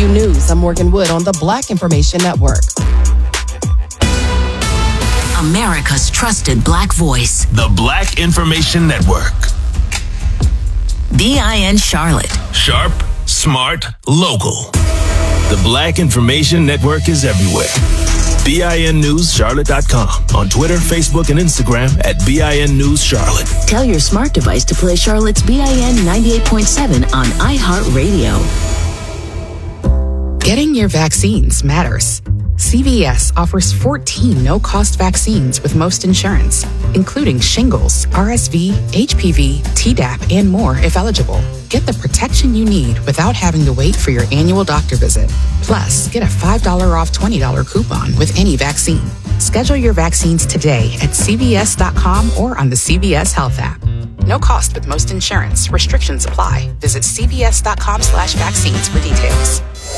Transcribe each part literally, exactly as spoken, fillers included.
you News. I'm Morgan Wood on the Black Information Network. America's trusted Black voice. The Black Information Network. B I N Charlotte. Sharp, smart, local. The Black Information Network is everywhere. B I N News Charlotte dot com. On Twitter, Facebook, and Instagram at B I N News Charlotte. Tell your smart device to play Charlotte's B I N ninety-eight point seven on iHeartRadio. Getting your vaccines matters. C V S offers fourteen no-cost vaccines with most insurance, including shingles, R S V, H P V, Tdap, and more if eligible. Get the protection you need without having to wait for your annual doctor visit. Plus, get a five dollars off twenty dollars coupon with any vaccine. Schedule your vaccines today at C V S dot com or on the C V S Health app. No cost with most insurance. Restrictions apply. Visit C V S dot com slash vaccines for details.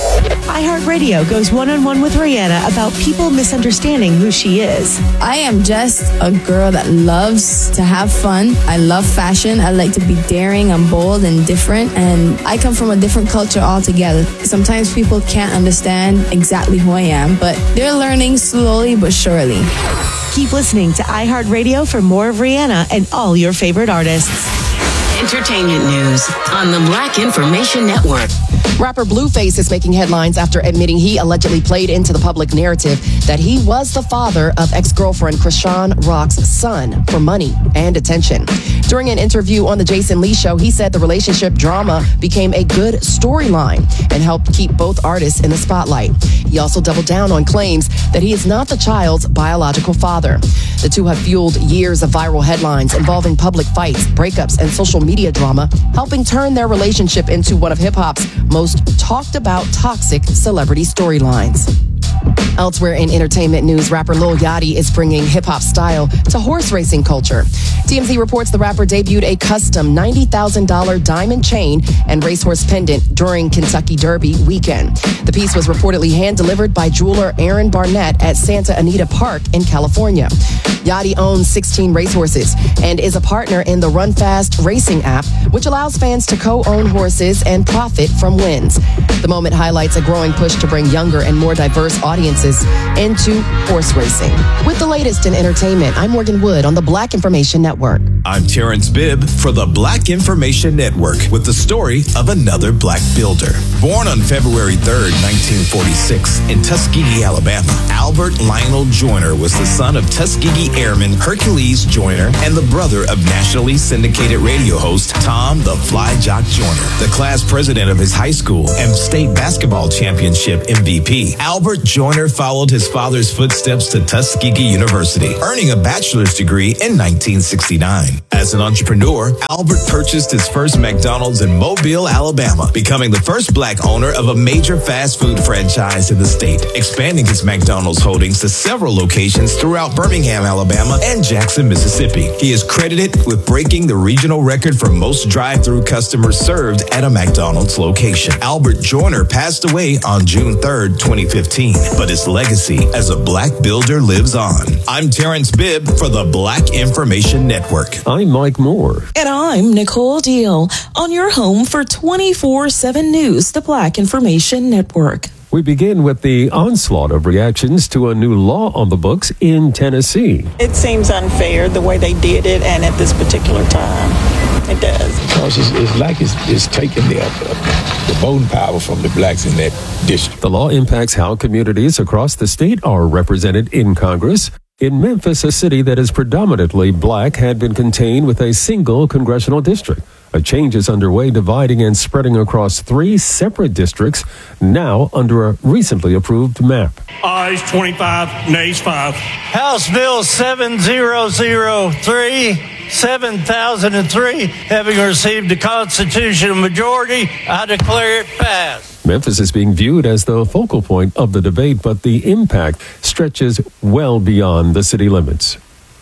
iHeartRadio goes one-on-one with Rihanna about people misunderstanding who she is. I am just a girl that loves to have fun. I love fashion. I like to be daring and bold and different. And I come from a different culture altogether. Sometimes people can't understand exactly who I am, but they're learning slowly but surely. Keep listening to iHeartRadio for more of Rihanna and all your favorite artists. Entertainment news on the Black Information Network. Rapper Blueface is making headlines after admitting he allegedly played into the public narrative that he was the father of ex-girlfriend Krishan Rock's son for money and attention. During an interview on The Jason Lee Show, he said the relationship drama became a good storyline and helped keep both artists in the spotlight. He also doubled down on claims that he is not the child's biological father. The two have fueled years of viral headlines involving public fights, breakups, and social media drama, helping turn their relationship into one of hip-hop's most talked about toxic celebrity storylines. Elsewhere in entertainment news, rapper Lil Yachty is bringing hip-hop style to horse racing culture. T M Z reports the rapper debuted a custom ninety thousand dollars diamond chain and racehorse pendant during Kentucky Derby weekend. The piece was reportedly hand-delivered by jeweler Aaron Barnett at Santa Anita Park in California. Yachty owns sixteen racehorses and is a partner in the Run Fast racing app, which allows fans to co-own horses and profit from wins. The moment highlights a growing push to bring younger and more diverse audiences into horse racing. With the latest in entertainment, I'm Morgan Wood on the Black Information Network. I'm Terrence Bibb for the Black Information Network with the story of another black builder. Born on February third, nineteen forty-six in Tuskegee, Alabama, Albert Lionel Joyner was the son of Tuskegee Airman Hercules Joyner and the brother of nationally syndicated radio host Tom the Fly Jock Joyner, the class president of his high school and state basketball championship M V P. Albert Joyner followed his father's footsteps to Tuskegee University, earning a bachelor's degree in nineteen sixty-nine. As an entrepreneur, Albert purchased his first McDonald's in Mobile, Alabama, becoming the first black owner of a major fast food franchise in the state, expanding his McDonald's holdings to several locations throughout Birmingham, Alabama, and Jackson, Mississippi. He is credited with breaking the regional record for most drive-through customers served at a McDonald's location. Albert Joyner passed away on June third, twenty fifteen, but his legacy as a black builder lives on. I'm Terrence Bibb for the Black Information Network. I'm Mike Moore. And I'm Nicole Deal on your home for twenty-four seven News, the Black Information Network. We begin with the onslaught of reactions to a new law on the books in Tennessee. It seems unfair the way they did it, and at this particular time, it does. Because it's, it's like it's, it's taking the, uh, the voting power from the blacks in that district. The law impacts how communities across the state are represented in Congress. In Memphis, a city that is predominantly black had been contained with a single congressional district. A change is underway, dividing and spreading across three separate districts, now under a recently approved map. Ayes twenty-five, nays five. House Bill seven thousand three, seven thousand three, having received a constitutional majority, I declare it passed. Memphis is being viewed as the focal point of the debate, but the impact stretches well beyond the city limits.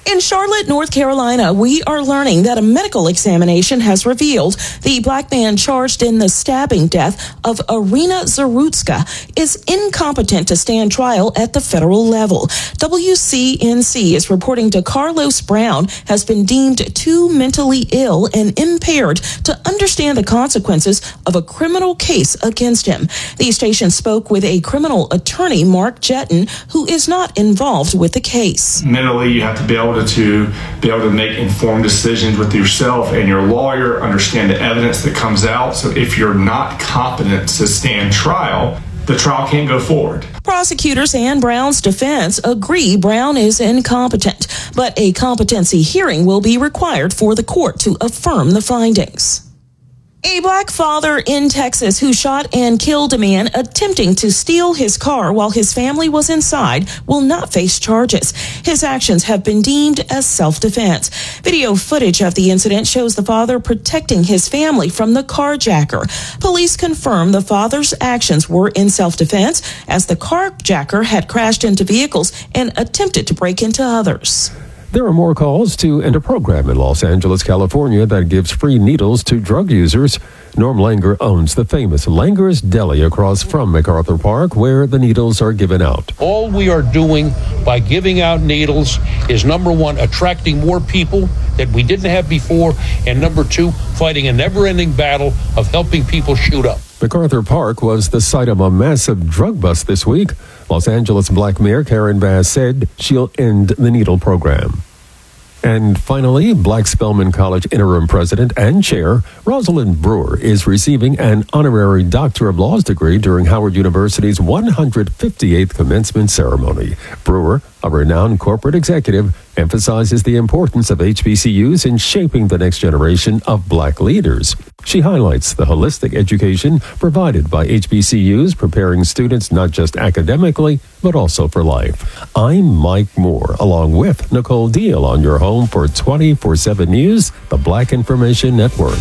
In Charlotte, North Carolina, we are learning that a medical examination has revealed the black man charged in the stabbing death of Irina Zarutska is incompetent to stand trial at the federal level. W C N C is reporting DeCarlos Brown has been deemed too mentally ill and impaired to understand the consequences of a criminal case against him. The station spoke with a criminal attorney, Mark Jetton, who is not involved with the case. Mentally, you have to be able to to be able to make informed decisions with yourself and your lawyer, understand the evidence that comes out. So if you're not competent to stand trial, the trial can't go forward. Prosecutors and Brown's defense agree Brown is incompetent, but a competency hearing will be required for the court to affirm the findings. A black father in Texas who shot and killed a man attempting to steal his car while his family was inside will not face charges. His actions have been deemed as self-defense. Video footage of the incident shows the father protecting his family from the carjacker. Police confirm the father's actions were in self-defense as the carjacker had crashed into vehicles and attempted to break into others. There are more calls to end a program in Los Angeles, California that gives free needles to drug users. Norm Langer owns the famous Langer's Deli across from MacArthur Park, where the needles are given out. All we are doing by giving out needles is, number one, attracting more people that we didn't have before, and number two, fighting a never-ending battle of helping people shoot up. MacArthur Park was the site of a massive drug bust this week. Los Angeles Black Mayor Karen Bass said she'll end the needle program. And finally, Black Spelman College interim president and chair Rosalind Brewer is receiving an honorary Doctor of Laws degree during Howard University's one hundred fifty-eighth commencement ceremony. Brewer, a renowned corporate executive, emphasizes the importance of H B C Us in shaping the next generation of black leaders. She highlights the holistic education provided by H B C Us, preparing students not just academically, but also for life. I'm Mike Moore, along with Nicole Deal on your home for twenty-four seven News, the Black Information Network.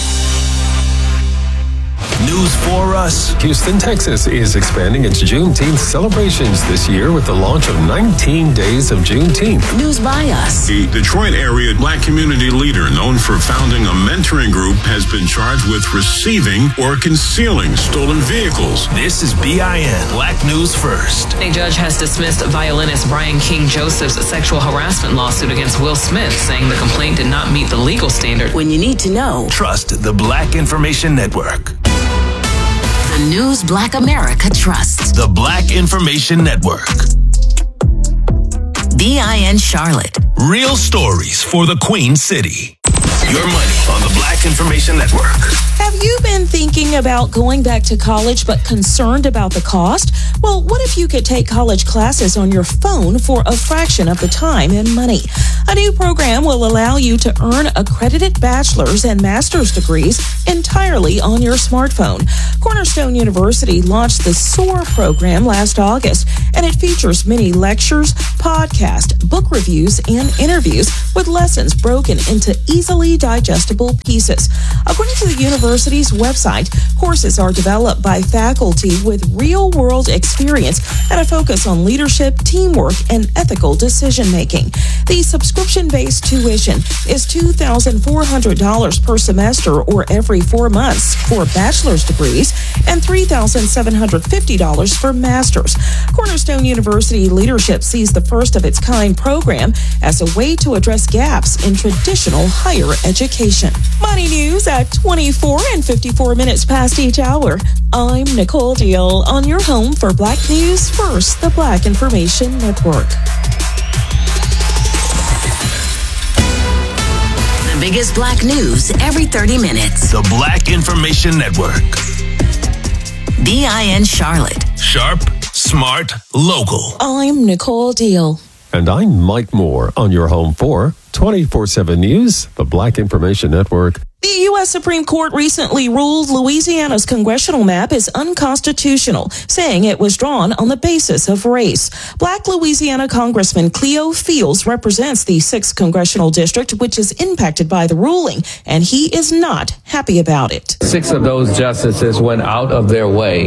News for us. Houston, Texas is expanding its Juneteenth celebrations this year with the launch of nineteen days of Juneteenth. News by us. The Detroit area black community leader known for founding a mentoring group has been charged with receiving or concealing stolen vehicles. This is B I N Black News First. A judge has dismissed violinist Brian King Joseph's sexual harassment lawsuit against Will Smith, saying the complaint did not meet the legal standard. When you need to know, trust the Black Information Network. The news Black America trusts. The Black Information Network. B I N Charlotte. Real stories for the Queen City. Your money on the Black Information Network. Have you been thinking about going back to college but concerned about the cost? Well, what if you could take college classes on your phone for a fraction of the time and money? A new program will allow you to earn accredited bachelor's and master's degrees entirely on your smartphone. Cornerstone University launched the SOAR program last August, and it features many lectures, podcasts, book reviews, and interviews with lessons broken into easily digestible pieces. According to the university's website, courses are developed by faculty with real-world experience and a focus on leadership, teamwork, and ethical decision-making. The subscription-based tuition is two thousand four hundred dollars per semester or every four months for bachelor's degrees and three thousand seven hundred fifty dollars for master's. Cornerstone University leadership sees the first-of-its-kind program as a way to address gaps in traditional higher education. Money news at twenty-four and fifty-four minutes past each hour. I'm Nicole Deal on your home for Black News First, the Black Information Network. The biggest black news every thirty minutes. The Black Information Network. B I N Charlotte. Sharp, smart, local. I'm Nicole Deal. And I'm Mike Moore on your home for twenty-four seven News, the Black Information Network. The U S Supreme Court recently ruled Louisiana's congressional map is unconstitutional, saying it was drawn on the basis of race. Black Louisiana Congressman Cleo Fields represents the sixth congressional district, which is impacted by the ruling, and he is not happy about it. Six of those justices went out of their way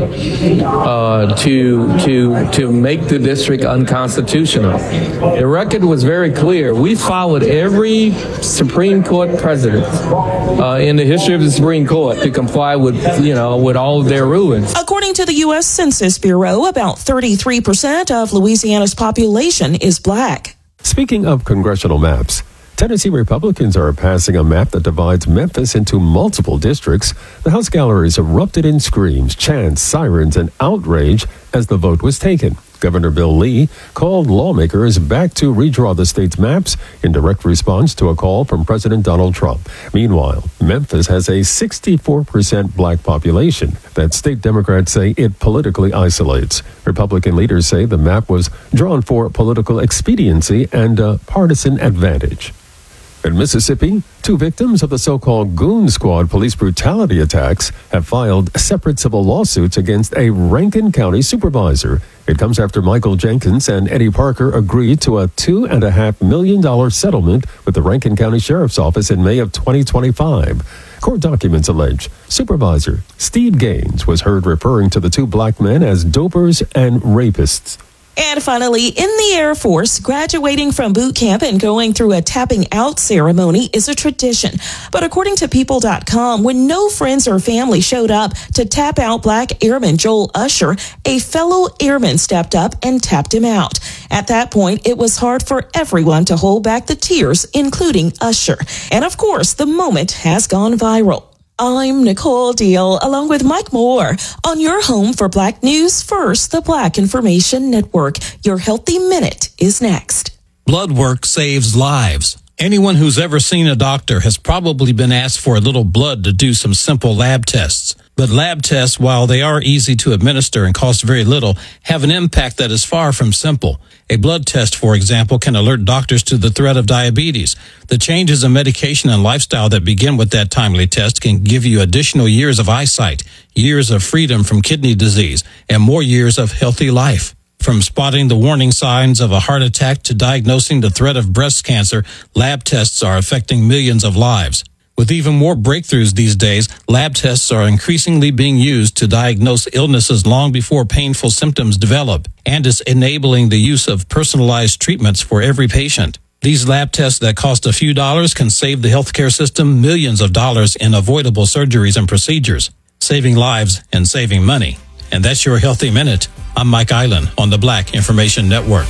uh, to to to make the district unconstitutional. The record was very clear. We followed every Supreme Court precedent Uh, in the history of the Supreme Court to comply with, you know, with all of their rulings. According to the U S Census Bureau, about thirty-three percent of Louisiana's population is black. Speaking of congressional maps, Tennessee Republicans are passing a map that divides Memphis into multiple districts. The House galleries erupted in screams, chants, sirens, and outrage as the vote was taken. Governor Bill Lee called lawmakers back to redraw the state's maps in direct response to a call from President Donald Trump. Meanwhile, Memphis has a sixty-four percent black population that state Democrats say it politically isolates. Republican leaders say the map was drawn for political expediency and a partisan advantage. In Mississippi, two victims of the so-called Goon Squad police brutality attacks have filed separate civil lawsuits against a Rankin County supervisor. It comes after Michael Jenkins and Eddie Parker agreed to a two and a half million dollar settlement with the Rankin County Sheriff's Office in May of twenty twenty-five. Court documents allege Supervisor Steve Gaines was heard referring to the two black men as dopers and rapists. And finally, in the Air Force, graduating from boot camp and going through a tapping out ceremony is a tradition. But according to People dot com, when no friends or family showed up to tap out Black Airman Joel Usher, a fellow airman stepped up and tapped him out. At that point, it was hard for everyone to hold back the tears, including Usher. And of course, the moment has gone viral. I'm Nicole Deal, along with Mike Moore, on your home for Black News First, the Black Information Network. Your Healthy Minute is next. Blood work saves lives. Anyone who's ever seen a doctor has probably been asked for a little blood to do some simple lab tests. But lab tests, while they are easy to administer and cost very little, have an impact that is far from simple. A blood test, for example, can alert doctors to the threat of diabetes. The changes in medication and lifestyle that begin with that timely test can give you additional years of eyesight, years of freedom from kidney disease, and more years of healthy life. From spotting the warning signs of a heart attack to diagnosing the threat of breast cancer, lab tests are affecting millions of lives. With even more breakthroughs these days, lab tests are increasingly being used to diagnose illnesses long before painful symptoms develop, and is enabling the use of personalized treatments for every patient. These lab tests that cost a few dollars can save the healthcare system millions of dollars in avoidable surgeries and procedures, saving lives and saving money. And that's your Healthy Minute. I'm Mike Island on the Black Information Network.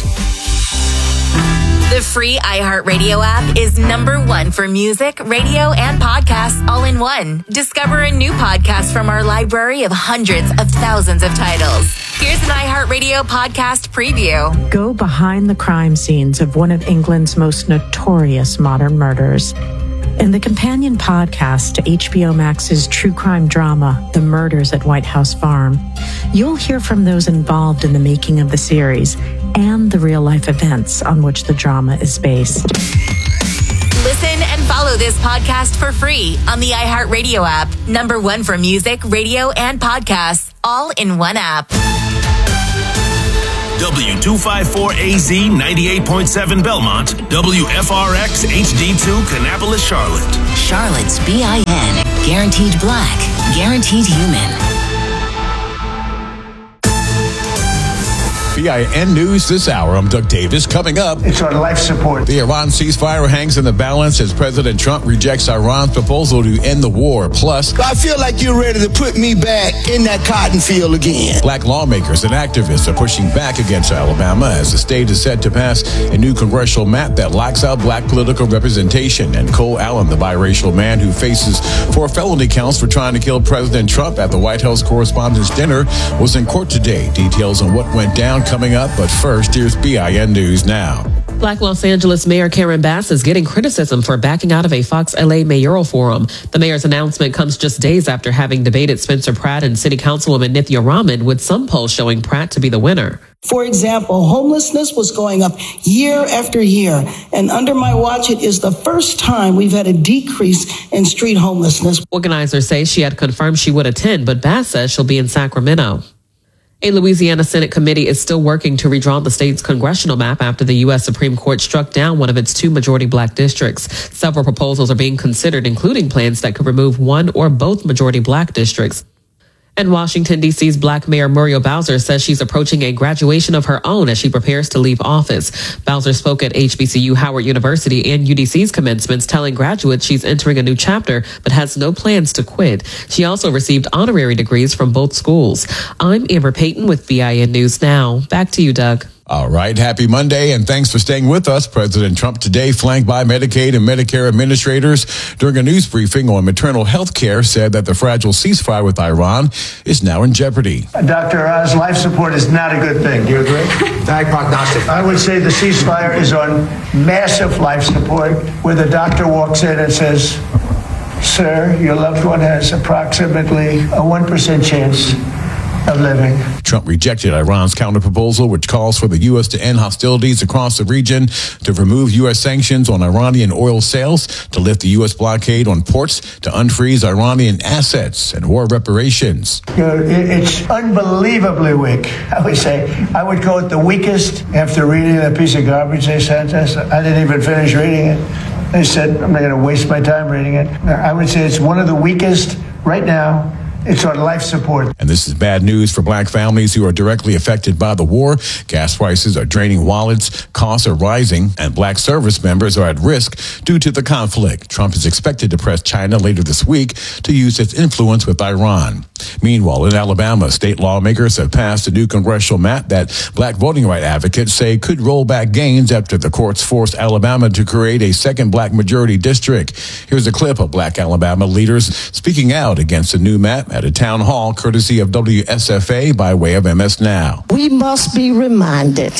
The free iHeartRadio app is number one for music, radio, and podcasts all in one. Discover a new podcast from our library of hundreds of thousands of titles. Here's an iHeartRadio podcast preview. Go behind the crime scenes of one of England's most notorious modern murders. In the companion podcast to H B O Max's true crime drama, The Murders at White House Farm, you'll hear from those involved in the making of the series and the real-life events on which the drama is based. Listen and follow this podcast for free on the iHeartRadio app. Number one for music, radio, and podcasts, all in one app. W two fifty-four A Z ninety-eight point seven Belmont, W F R X H D two Kannapolis, Charlotte. Charlotte's B I N. Guaranteed black. Guaranteed human. B I N News this hour. I'm Doug Davis. Coming up, it's on life support. The Iran ceasefire hangs in the balance as President Trump rejects Iran's proposal to end the war. Plus, I feel like you're ready to put me back in that cotton field again. Black lawmakers and activists are pushing back against Alabama as the state is set to pass a new congressional map that locks out black political representation. And Cole Allen, the biracial man who faces four felony counts for trying to kill President Trump at the White House Correspondents' Dinner, was in court today. Details on what went down coming up, but first, here's B I N News Now. Black Los Angeles Mayor Karen Bass is getting criticism for backing out of a Fox L A mayoral forum. The mayor's announcement comes just days after having debated Spencer Pratt and City Councilwoman Nithya Raman, with some polls showing Pratt to be the winner. For example, homelessness was going up year after year, and under my watch, it is the first time we've had a decrease in street homelessness. Organizers say she had confirmed she would attend, but Bass says she'll be in Sacramento. A Louisiana Senate committee is still working to redraw the state's congressional map after the U S Supreme Court struck down one of its two majority black districts. Several proposals are being considered, including plans that could remove one or both majority black districts. And Washington, D C's Black Mayor Muriel Bowser says she's approaching a graduation of her own as she prepares to leave office. Bowser spoke at H B C U Howard University and U D C's commencements, telling graduates she's entering a new chapter but has no plans to quit. She also received honorary degrees from both schools. I'm Amber Payton with B I N News Now. Back to you, Doug. All right. Happy Monday, and thanks for staying with us. President Trump today, flanked by Medicaid and Medicare administrators, during a news briefing on maternal health care, said that the fragile ceasefire with Iran is now in jeopardy. Doctor Oz, life support is not a good thing. Do you agree? Bad prognostic. I would say the ceasefire is on massive life support, where the doctor walks in and says, "Sir, your loved one has approximately a one percent chance of living." Trump rejected Iran's counterproposal, which calls for the U S to end hostilities across the region, to remove U S sanctions on Iranian oil sales, to lift the U S blockade on ports, to unfreeze Iranian assets and war reparations. You know, it, it's unbelievably weak, I would say. I would call it the weakest after reading that piece of garbage they sent us. I didn't even finish reading it. They said, I'm not going to waste my time reading it. I would say it's one of the weakest right now. It's on life support. And this is bad news for black families who are directly affected by the war. Gas prices are draining wallets, costs are rising, and black service members are at risk due to the conflict. Trump is expected to press China later this week to use its influence with Iran. Meanwhile, in Alabama, state lawmakers have passed a new congressional map that black voting rights advocates say could roll back gains after the courts forced Alabama to create a second black majority district. Here's a clip of black Alabama leaders speaking out against the new map at a town hall courtesy of W S F A by way of M S Now. We must be reminded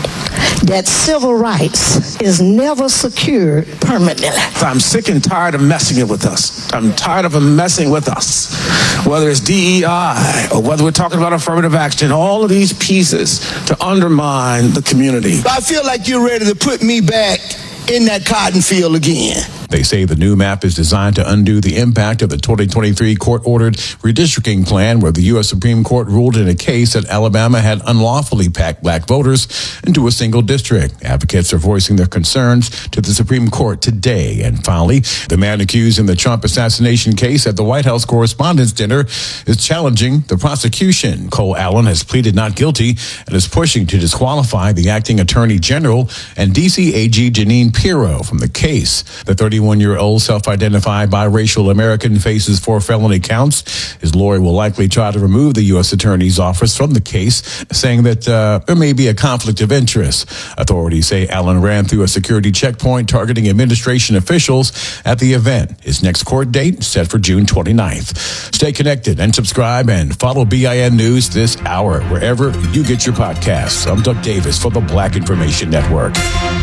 that civil rights is never secured permanently. I'm sick and tired of messing it with us. I'm tired of them messing with us. Whether it's D E I or whether we're talking about affirmative action, all of these pieces to undermine the community. I feel like you're ready to put me back in that cotton field again. They say the new map is designed to undo the impact of the twenty twenty-three court-ordered redistricting plan, where the U S Supreme Court ruled in a case that Alabama had unlawfully packed black voters into a single district. Advocates are voicing their concerns to the Supreme Court today. And finally, the man accused in the Trump assassination case at the White House Correspondents' Dinner is challenging the prosecution. Cole Allen has pleaded not guilty and is pushing to disqualify the acting attorney general and D C A G Jeanine Pirro from the case. The thirty-one-year-old self-identified biracial American faces four felony counts. His lawyer will likely try to remove the U S Attorney's Office from the case, saying that uh, there may be a conflict of interest. Authorities say Allen ran through a security checkpoint targeting administration officials at the event. His next court date set for June twenty-ninth. Stay connected and subscribe and follow B I N News this hour wherever you get your podcasts. I'm Doug Davis for the Black Information Network.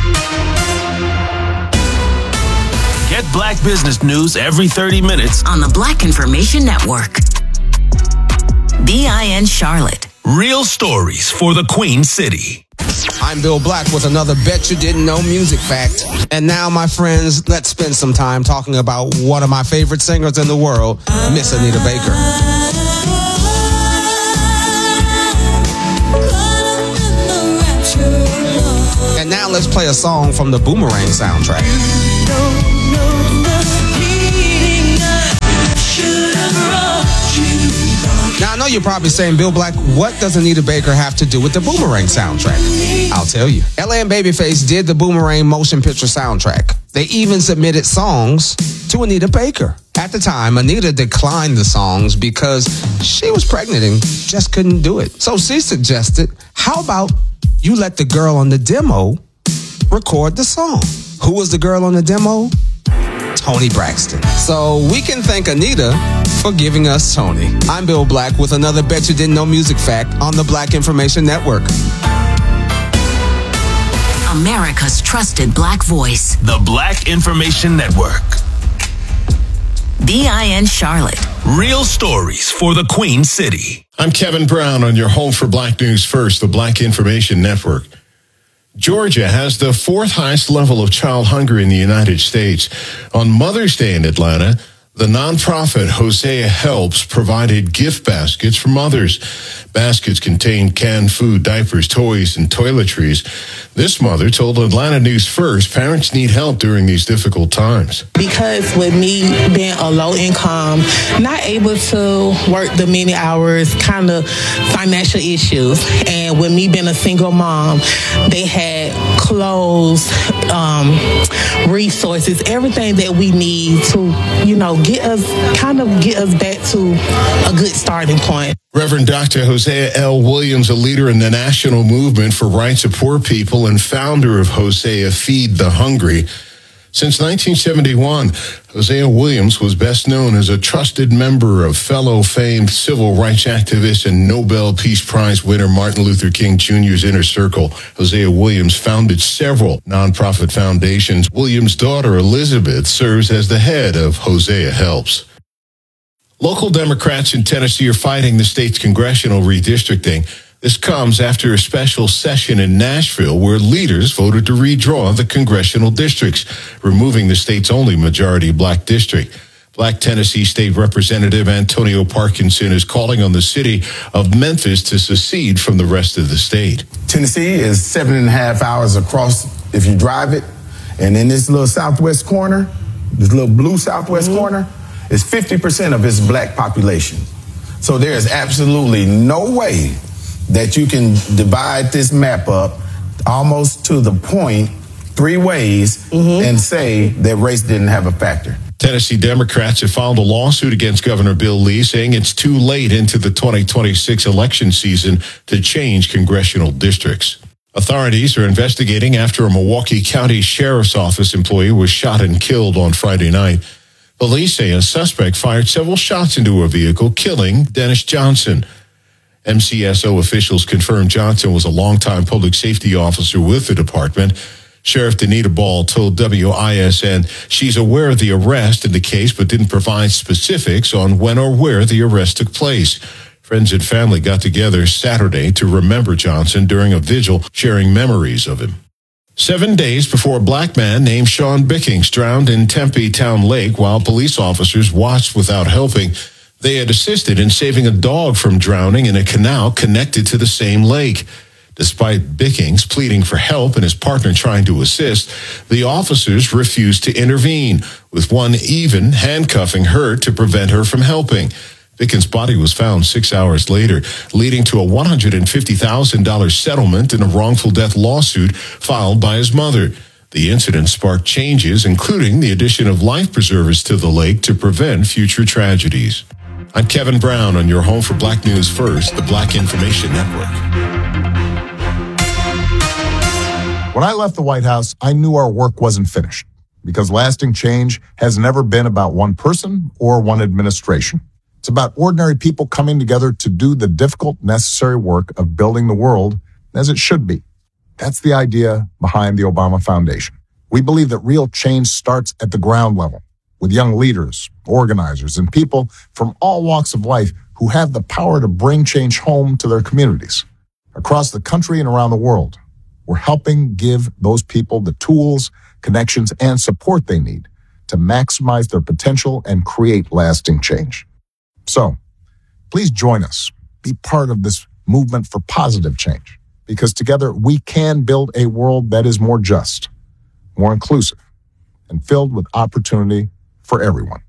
Get Black business news every thirty minutes on the Black Information Network. B I N Charlotte. Real stories for the Queen City. I'm Bill Black with another Bet You Didn't Know music fact. And now, my friends, let's spend some time talking about one of my favorite singers in the world, Miss Anita Baker. And now let's play a song from the Boomerang soundtrack. Now, I know you're probably saying, Bill Black, what does Anita Baker have to do with the Boomerang soundtrack? I'll tell you. L A and Babyface did the Boomerang motion picture soundtrack. They even submitted songs to Anita Baker. At the time, Anita declined the songs because she was pregnant and just couldn't do it. So she suggested, how about you let the girl on the demo record the song? Who was the girl on the demo? Toni Braxton. So we can thank Anita for giving us Toni. I'm Bill Black with another Bet You Didn't Know music fact on the Black Information Network. America's trusted black voice. The Black Information Network. B I N Charlotte. Real stories for the Queen City. I'm Kevin Brown on your home for Black News First, the Black Information Network. Georgia has the fourth highest level of child hunger in the United States. On Mother's Day in Atlanta, the nonprofit Hosea Helps provided gift baskets for mothers. Baskets contained canned food, diapers, toys, and toiletries. This mother told Atlanta News First parents need help during these difficult times. Because with me being a low income, not able to work the many hours, kind of financial issues. And with me being a single mom, they had clothes, um, resources, everything that we need to, you know, get us, kind of get us back to a good starting point. Reverend Doctor Hosea L. Williams, a leader in the national movement for rights of poor people and founder of Hosea Feed the Hungry. Since nineteen seventy-one, Hosea Williams was best known as a trusted member of fellow famed civil rights activist and Nobel Peace Prize winner Martin Luther King Junior's inner circle. Hosea Williams founded several nonprofit foundations. Williams' daughter Elizabeth serves as the head of Hosea Helps. Local Democrats in Tennessee are fighting the state's congressional redistricting. This comes after a special session in Nashville where leaders voted to redraw the congressional districts, removing the state's only majority black district. Black Tennessee State Representative Antonio Parkinson is calling on the city of Memphis to secede from the rest of the state. Tennessee is seven and a half hours across if you drive it. And in this little southwest corner, this little blue southwest mm-hmm. corner, is fifty percent of its black population. So there is absolutely no way that you can divide this map up almost to the point three ways mm-hmm. and say that race didn't have a factor. Tennessee Democrats have filed a lawsuit against Governor Bill Lee, saying it's too late into the twenty twenty-six election season to change congressional districts. Authorities are investigating after a Milwaukee County Sheriff's Office employee was shot and killed on Friday night. Police say a suspect fired several shots into a vehicle, killing Dennis Johnson. M C S O officials confirmed Johnson was a longtime public safety officer with the department. Sheriff Danita Ball told W I S N she's aware of the arrest in the case, but didn't provide specifics on when or where the arrest took place. Friends and family got together Saturday to remember Johnson during a vigil, sharing memories of him. Seven days before a black man named Sean Bickings drowned in Tempe Town Lake while police officers watched without helping, they had assisted in saving a dog from drowning in a canal connected to the same lake. Despite Bickings pleading for help and his partner trying to assist, the officers refused to intervene, with one even handcuffing her to prevent her from helping. Bickings' body was found six hours later, leading to a one hundred fifty thousand dollars settlement in a wrongful death lawsuit filed by his mother. The incident sparked changes, including the addition of life preservers to the lake to prevent future tragedies. I'm Kevin Brown on your home for Black News First, the Black Information Network. When I left the White House, I knew our work wasn't finished, because lasting change has never been about one person or one administration. It's about ordinary people coming together to do the difficult, necessary work of building the world as it should be. That's the idea behind the Obama Foundation. We believe that real change starts at the ground level, with young leaders, organizers, and people from all walks of life who have the power to bring change home to their communities. Across the country and around the world, we're helping give those people the tools, connections, and support they need to maximize their potential and create lasting change. So, please join us. Be part of this movement for positive change, because together we can build a world that is more just, more inclusive, and filled with opportunity for everyone.